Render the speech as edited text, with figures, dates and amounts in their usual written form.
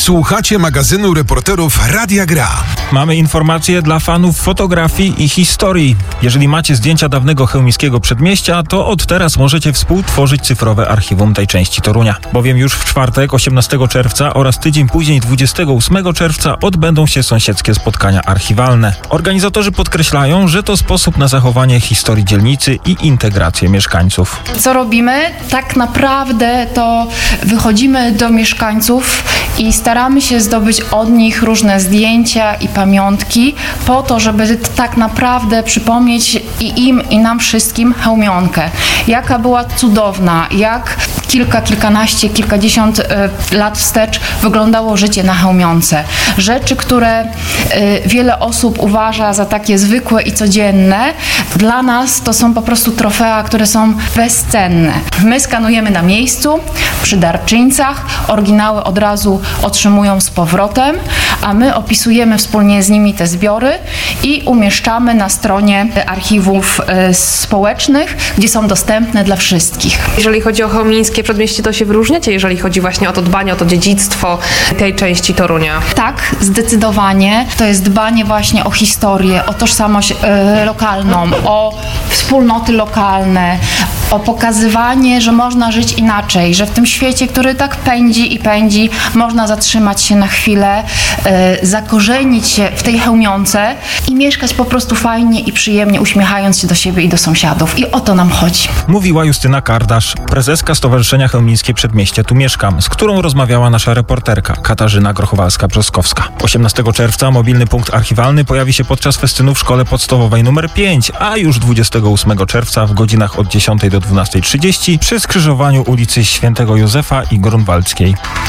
Słuchacie magazynu reporterów Radia Gra. Mamy informacje dla fanów fotografii i historii. Jeżeli macie zdjęcia dawnego chełmińskiego przedmieścia, to od teraz możecie współtworzyć cyfrowe archiwum tej części Torunia. Bowiem już w czwartek, 18 czerwca oraz tydzień później, 28 czerwca odbędą się sąsiedzkie spotkania archiwalne. Organizatorzy podkreślają, że to sposób na zachowanie historii dzielnicy i integrację mieszkańców. Co robimy? Tak naprawdę to wychodzimy do mieszkańców i staramy się zdobyć od nich różne zdjęcia i pamiątki po to, żeby tak naprawdę przypomnieć i im, i nam wszystkim Chełmionkę. Jaka była cudowna, jak kilkanaście, kilkadziesiąt lat wstecz wyglądało życie na Chełmionce. Rzeczy, które wiele osób uważa za takie zwykłe i codzienne, dla nas to są po prostu trofea, które są bezcenne. My skanujemy na miejscu, przy darczyńcach, oryginały od razu otrzymują z powrotem, a my opisujemy wspólnie z nimi te zbiory i umieszczamy na stronie archiwów społecznych, gdzie są dostępne dla wszystkich. Jeżeli chodzi o chełmińskie przedmieście, to się wyróżniacie, jeżeli chodzi właśnie o to dbanie, o to dziedzictwo tej części Torunia? Tak, zdecydowanie. To jest dbanie właśnie o historię, o tożsamość lokalną, o wspólnoty lokalne, o pokazywanie, że można żyć inaczej, że w tym świecie, który tak pędzi i pędzi, można zatrzymać się na chwilę, zakorzenić się w tej Chełmionce i mieszkać po prostu fajnie i przyjemnie, uśmiechając się do siebie i do sąsiadów. I o to nam chodzi. Mówiła Justyna Kardasz, prezeska Stowarzyszenia Chełmińskie Przedmieście Tu Mieszkam, z którą rozmawiała nasza reporterka Katarzyna Grochowalska-Brzoskowska. 18 czerwca mobilny punkt archiwalny pojawi się podczas festynu w Szkole Podstawowej nr 5, a już 28 czerwca w godzinach od 10 do 12:30 przy skrzyżowaniu ulicy Świętego Józefa i Grunwaldzkiej.